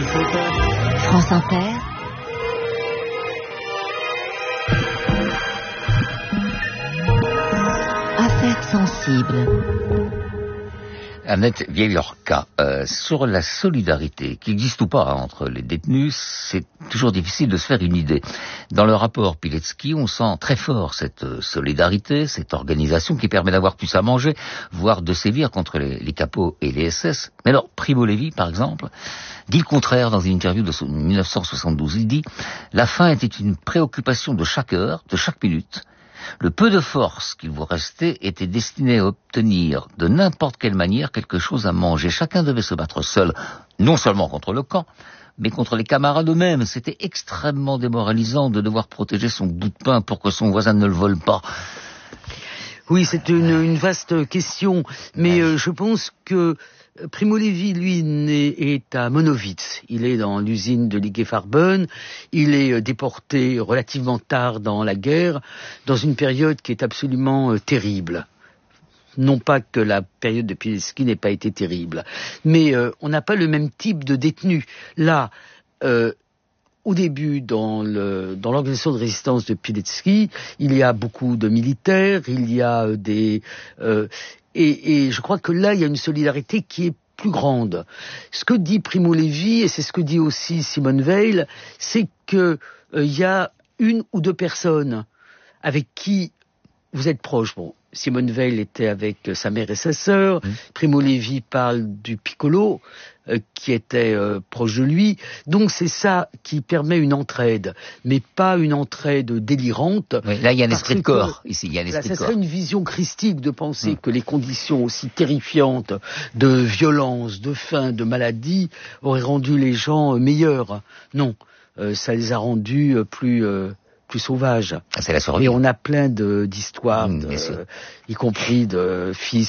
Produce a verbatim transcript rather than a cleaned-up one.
France Inter. Affaires sensibles. Annette Vieillorca, euh, sur la solidarité, qui existe ou pas entre les détenus, c'est toujours difficile de se faire une idée. Dans le rapport Pilecki, on sent très fort cette solidarité, cette organisation qui permet d'avoir plus à manger, voire de sévir contre les, les capos et les S S. Mais alors, Primo Levi, par exemple, dit le contraire dans une interview de mille neuf cent soixante-douze. Il dit « La faim était une préoccupation de chaque heure, de chaque minute. Le peu de force qu'il vous restait était destiné à obtenir de n'importe quelle manière quelque chose à manger. Chacun devait se battre seul, non seulement contre le camp, mais contre les camarades eux-mêmes. C'était extrêmement démoralisant de devoir protéger son bout de pain pour que son voisin ne le vole pas. » Oui, c'est une, une vaste question, mais euh, je pense que Primo Levi, lui, est à Monowitz. Il est dans l'usine de Ligefarben. Il est déporté relativement tard dans la guerre, dans une période qui est absolument euh, terrible. Non pas que la période de Pilecki n'ait pas été terrible, mais euh, on n'a pas le même type de détenu. Là, euh, au début, dans, le, dans l'organisation de résistance de Pilecki, il y a beaucoup de militaires, il y a des... Euh, et, et je crois que là, il y a une solidarité qui est plus grande. Ce que dit Primo Levi, et c'est ce que dit aussi Simone Veil, c'est que euh, il y a une ou deux personnes avec qui vous êtes proche. Bon, Simone Veil était avec sa mère et sa sœur. Mmh. Primo Levi parle du piccolo, euh, qui était euh, proche de lui. Donc c'est ça qui permet une entraide, mais pas une entraide délirante. Oui, là, il y a un esprit de corps. Ici, il y a un esprit là, de ça corps. serait une vision christique de penser mmh. que les conditions aussi terrifiantes de violence, de faim, de maladie auraient rendu les gens meilleurs. Non, euh, ça les a rendus plus... Euh, plus sauvage. C'est la survie. Et on a plein de, d'histoires, mmh, de, y compris de fils